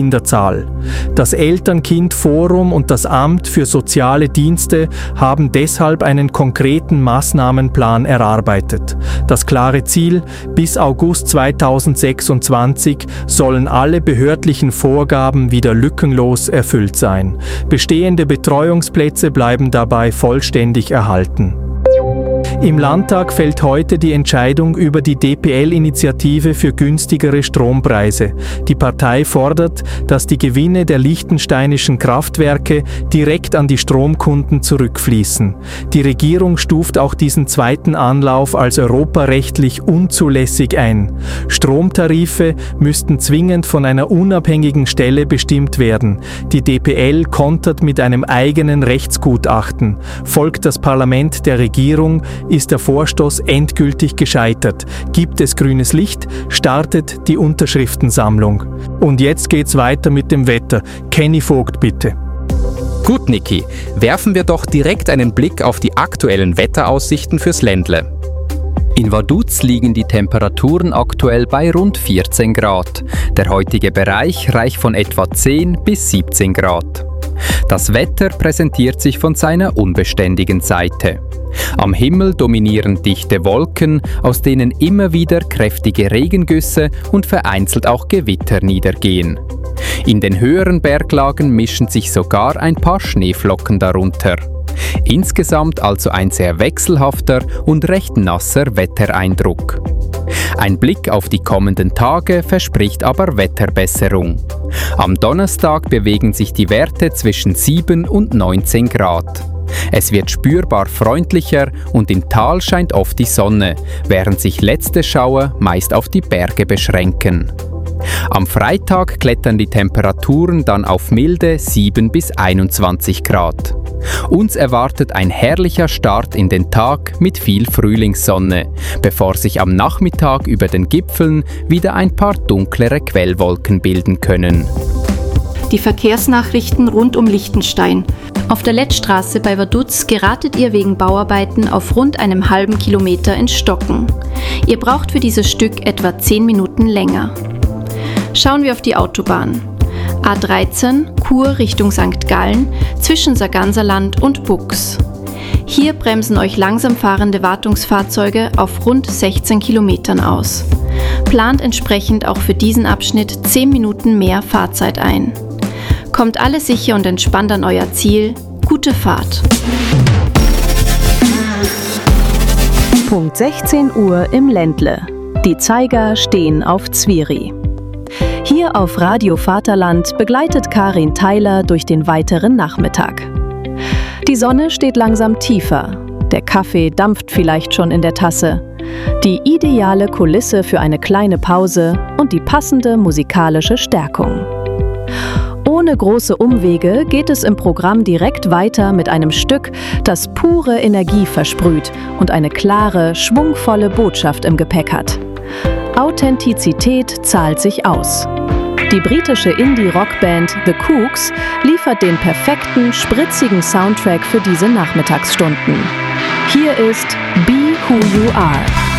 in der Zahl. Das Eltern-Kind-Forum und das Amt für soziale Dienste haben deshalb einen konkreten Maßnahmenplan erarbeitet. Das klare Ziel: bis August 2026 sollen alle behördlichen Vorgaben wieder lückenlos erfüllt sein. Bestehende Betreuungsplätze bleiben dabei vollständig erhalten. Im Landtag fällt heute die Entscheidung über die DPL-Initiative für günstigere Strompreise. Die Partei fordert, dass die Gewinne der liechtensteinischen Kraftwerke direkt an die Stromkunden zurückfließen. Die Regierung stuft auch diesen zweiten Anlauf als europarechtlich unzulässig ein. Stromtarife müssten zwingend von einer unabhängigen Stelle bestimmt werden. Die DPL kontert mit einem eigenen Rechtsgutachten. Folgt das Parlament der Regierung, ist der Vorstoß endgültig gescheitert. Gibt es grünes Licht, startet die Unterschriftensammlung. Und jetzt geht's weiter mit dem Wetter. Kenny Vogt, bitte. Gut, Niki, werfen wir doch direkt einen Blick auf die aktuellen Wetteraussichten fürs Ländle. In Vaduz liegen die Temperaturen aktuell bei rund 14 Grad. Der heutige Bereich reicht von etwa 10 bis 17 Grad. Das Wetter präsentiert sich von seiner unbeständigen Seite. Am Himmel dominieren dichte Wolken, aus denen immer wieder kräftige Regengüsse und vereinzelt auch Gewitter niedergehen. In den höheren Berglagen mischen sich sogar ein paar Schneeflocken darunter. Insgesamt also ein sehr wechselhafter und recht nasser Wettereindruck. Ein Blick auf die kommenden Tage verspricht aber Wetterbesserung. Am Donnerstag bewegen sich die Werte zwischen 7 und 19 Grad. Es wird spürbar freundlicher und im Tal scheint oft die Sonne, während sich letzte Schauer meist auf die Berge beschränken. Am Freitag klettern die Temperaturen dann auf milde 7 bis 21 Grad. Uns erwartet ein herrlicher Start in den Tag mit viel Frühlingssonne, bevor sich am Nachmittag über den Gipfeln wieder ein paar dunklere Quellwolken bilden können. Die Verkehrsnachrichten rund um Liechtenstein. Auf der Lettstraße bei Vaduz geratet ihr wegen Bauarbeiten auf rund einem halben Kilometer ins Stocken. Ihr braucht für dieses Stück etwa 10 Minuten länger. Schauen wir auf die Autobahn. A13, Chur Richtung St. Gallen, zwischen Sarganserland und Bux. Hier bremsen euch langsam fahrende Wartungsfahrzeuge auf rund 16 Kilometern aus. Plant entsprechend auch für diesen Abschnitt 10 Minuten mehr Fahrzeit ein. Kommt alle sicher und entspannt an euer Ziel. Gute Fahrt. Punkt 16 Uhr im Ländle. Die Zeiger stehen auf Zviri. Hier auf Radio Vaterland begleitet Karin Theiler durch den weiteren Nachmittag. Die Sonne steht langsam tiefer. Der Kaffee dampft vielleicht schon in der Tasse. Die ideale Kulisse für eine kleine Pause und die passende musikalische Stärkung. Ohne große Umwege geht es im Programm direkt weiter mit einem Stück, das pure Energie versprüht und eine klare, schwungvolle Botschaft im Gepäck hat. Authentizität zahlt sich aus. Die britische Indie-Rockband The Kooks liefert den perfekten, spritzigen Soundtrack für diese Nachmittagsstunden. Hier ist Be Who You Are.